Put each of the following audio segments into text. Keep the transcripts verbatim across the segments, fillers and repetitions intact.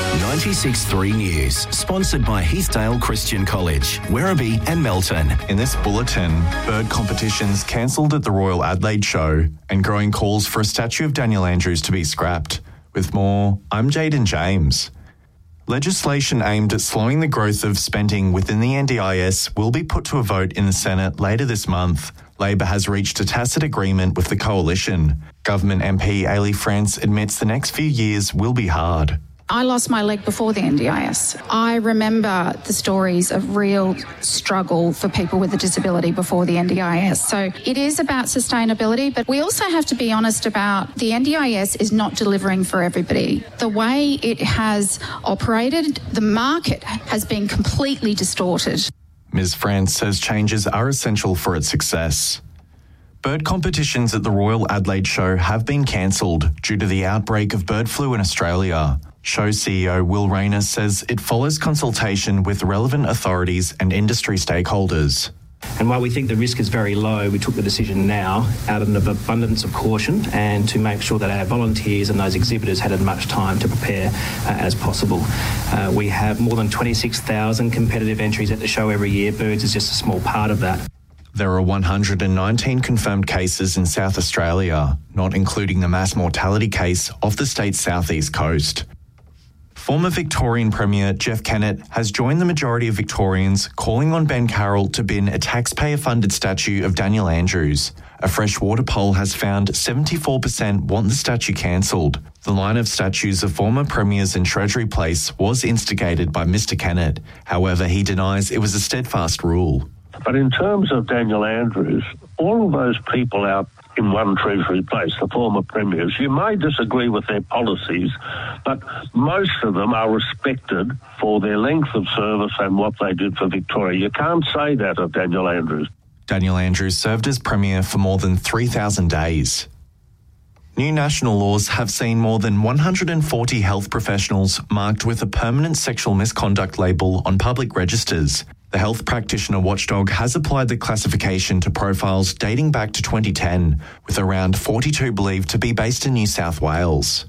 ninety-six point three News, sponsored by Heathdale Christian College, Werribee and Melton. In this bulletin, bird competitions cancelled at the Royal Adelaide Show and growing calls for a statue of Daniel Andrews to be scrapped. With more, I'm Jaden James. Legislation aimed at slowing the growth of spending within the N D I S will be put to a vote in the Senate later this month. Labor has reached a tacit agreement with the coalition. Government M P Ailey France admits the next few years will be hard. I lost my leg before the N D I S. I remember the stories of real struggle for people with a disability before the N D I S. So it is about sustainability, but we also have to be honest about the N D I S is not delivering for everybody. The way it has operated, the market has been completely distorted. Miz France says changes are essential for its success. Bird competitions at the Royal Adelaide Show have been cancelled due to the outbreak of bird flu in Australia. Show C E O Will Rayner says it follows consultation with relevant authorities and industry stakeholders. And while we think the risk is very low, we took the decision now out of an abundance of caution and to make sure that our volunteers and those exhibitors had as much time to prepare uh, as possible. Uh, we have more than twenty-six thousand competitive entries at the show every year. Birds is just a small part of that. There are one hundred nineteen confirmed cases in South Australia, not including the mass mortality case off the state's southeast coast. Former Victorian Premier Jeff Kennett has joined the majority of Victorians calling on Ben Carroll to bin a taxpayer-funded statue of Daniel Andrews. A freshwater poll has found seventy-four percent want the statue cancelled. The line of statues of former premiers in Treasury Place was instigated by Mister Kennett. However, he denies it was a steadfast rule. But in terms of Daniel Andrews, all of those people out in One Treasury Place, the former premiers, you may disagree with their policies, but most of them are respected for their length of service and what they did for Victoria. You can't say that of Daniel Andrews. Daniel Andrews served as Premier for more than three thousand days. New national laws have seen more than one hundred forty health professionals marked with a permanent sexual misconduct label on public registers. The health practitioner watchdog has applied the classification to profiles dating back to twenty ten, with around forty-two believed to be based in New South Wales.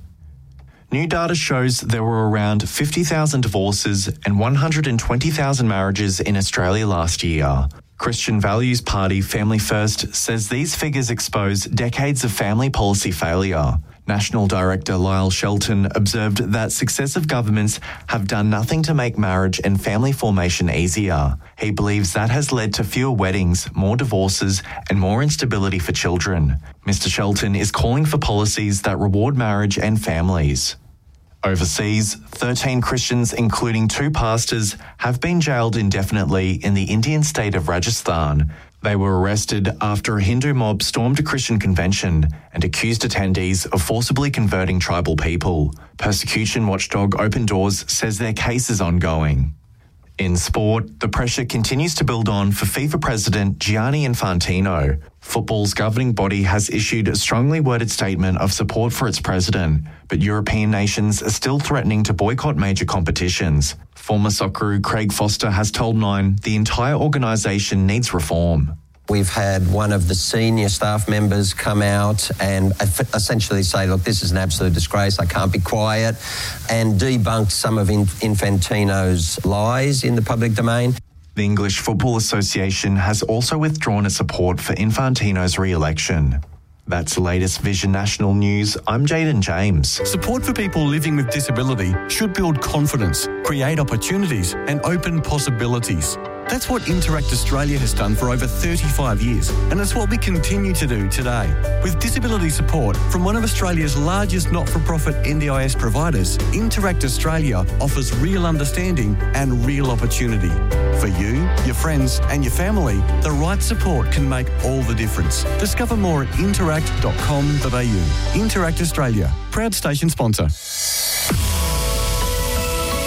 New data shows there were around fifty thousand divorces and one hundred twenty thousand marriages in Australia last year. Christian Values Party Family First says these figures expose decades of family policy failure. National Director Lyle Shelton observed that successive governments have done nothing to make marriage and family formation easier. He believes that has led to fewer weddings, more divorces, and more instability for children. Mister Shelton is calling for policies that reward marriage and families. Overseas, thirteen Christians, including two pastors, have been jailed indefinitely in the Indian state of Rajasthan. They were arrested after a Hindu mob stormed a Christian convention and accused attendees of forcibly converting tribal people. Persecution watchdog Open Doors says their case is ongoing. In sport, the pressure continues to build on for FIFA president Gianni Infantino. Football's governing body has issued a strongly worded statement of support for its president, but European nations are still threatening to boycott major competitions. Former Socceroo Craig Foster has told Nine the entire organisation needs reform. We've had one of the senior staff members come out and essentially say, look, this is an absolute disgrace, I can't be quiet, and debunk some of Infantino's lies in the public domain. The English Football Association has also withdrawn its support for Infantino's re-election. That's the latest Vision National News. I'm Jaden James. Support for people living with disability should build confidence, create opportunities and open possibilities. That's what Interact Australia has done for over thirty-five years, and it's what we continue to do today. With disability support from one of Australia's largest not-for-profit N D I S providers, Interact Australia offers real understanding and real opportunity. For you, your friends and your family, the right support can make all the difference. Discover more at interact dot com dot a u. Interact Australia, proud station sponsor.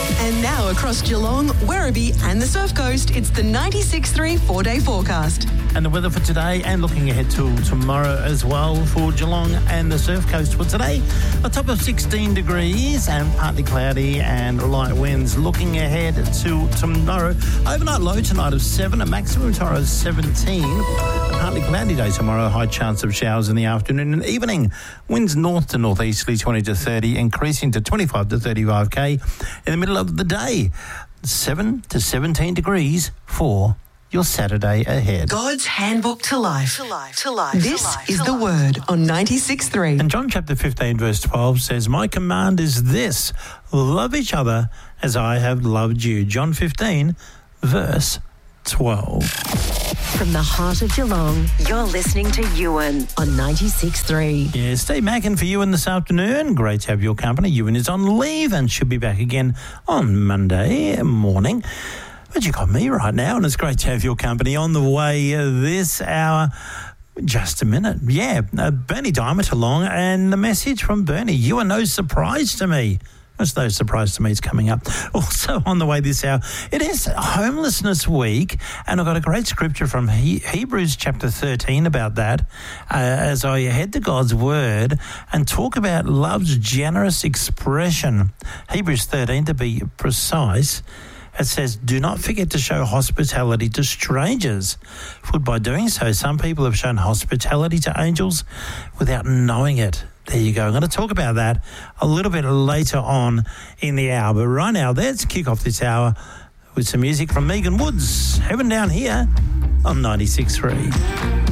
And now across Geelong, Werribee and the Surf Coast, it's the ninety-six point three four-day forecast. And the weather for today and looking ahead to tomorrow as well for Geelong and the Surf Coast. For today, a top of sixteen degrees and partly cloudy and light winds. Looking ahead to tomorrow, overnight low tonight of seven, a maximum tomorrow of seventeen. A partly cloudy day tomorrow, high chance of showers in the afternoon and evening. Winds north to northeasterly twenty to thirty, increasing to twenty-five to thirty-five k in the middle of the day. seven to seventeen degrees for your Saturday ahead. God's handbook to life. To life. To life. This to life, is the life. Word on ninety-six point three. And John chapter fifteen verse twelve says, my command is this, love each other as I have loved you. John fifteen verse twelve. From the heart of Geelong, you're listening to Ewan on ninety-six point three. Yeah, Steve Mackin for Ewan this afternoon. Great to have your company. Ewan is on leave and should be back again on Monday morning. But you got me right now, and it's great to have your company on the way uh, this hour. Just a minute. Yeah, uh, Bernie Diamond along, and the message from Bernie. You are no surprise to me. It's no surprise to me it's coming up. Also on the way this hour, it is Homelessness Week, and I've got a great scripture from he- Hebrews chapter thirteen about that uh, as I head to God's Word and talk about love's generous expression. Hebrews thirteen, to be precise. It says, do not forget to show hospitality to strangers, for by doing so, some people have shown hospitality to angels without knowing it. There you go. I'm going to talk about that a little bit later on in the hour. But right now, let's kick off this hour with some music from Megan Woods. Heaven Down Here on ninety-six point three.